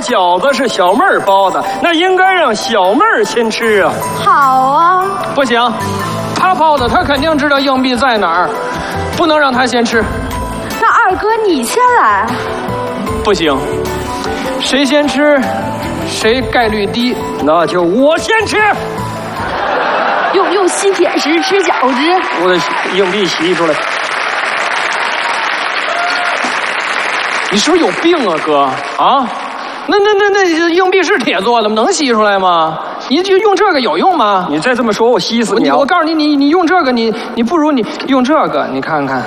饺子是小妹儿包的，那应该让小妹儿先吃啊。 好啊。 不行，他包的，他肯定知道硬币在哪儿，不能让他先吃。 那二哥你先来。 不行，谁先吃，谁概率低。 那就我先吃。 用吸铁石吃饺子。 我的硬币吸出来。 你是不是有病啊，哥？啊？那硬币是铁做的，能吸出来吗？你就用这个有用吗？ 你再这么说，我吸死你啊！ 我告诉你，你用这个，你不如你用这个，你看看。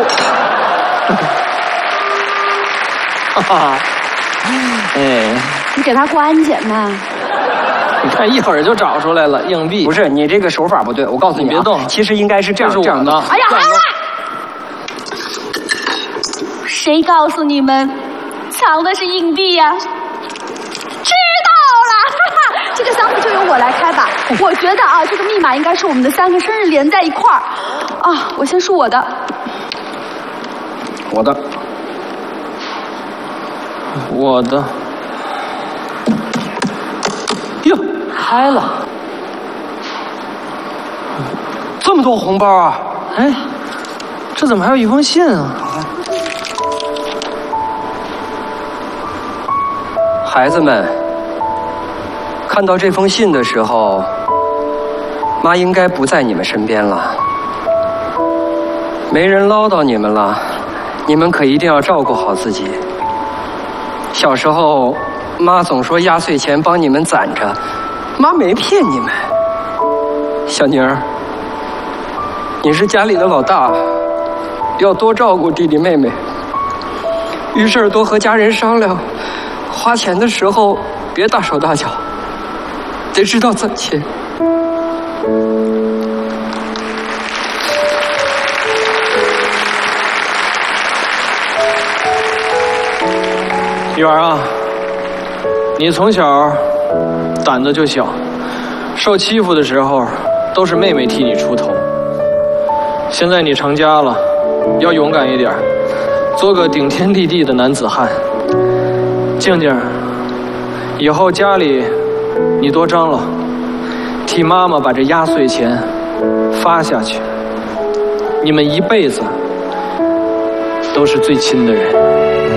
哈哈，哎， 你给他关起来。 你看一会儿就找出来了硬币。 不是你这个手法不对，我告诉你， 别动。 其实应该是这样， 这是我的。 哎呀，好了！谁告诉你们藏的是硬币呀？知道了，哈哈，这个箱子就由我来开吧。我觉得啊，这个密码应该是我们的3个生日连在一块儿。啊，我先数我的。 我的。哟，开了！这么多红包啊！ 哎，这怎么还有一封信啊？ 孩子们，看到这封信的时候，妈应该不在你们身边了，没人唠叨你们了，你们可一定要照顾好自己。小时候，妈总说压岁钱帮你们攒着，妈没骗你们。小宁儿，你是家里的老大，要多照顾弟弟妹妹，遇事多和家人商量。花钱的时候别大手大脚，得知道攒钱。 玉儿啊，你从小胆子就小，受欺负的时候都是妹妹替你出头。现在你成家了，要勇敢一点，做个顶天立地的男子汉。静静，以后家里你多张罗，替妈妈把这压岁钱发下去。你们一辈子都是最亲的人。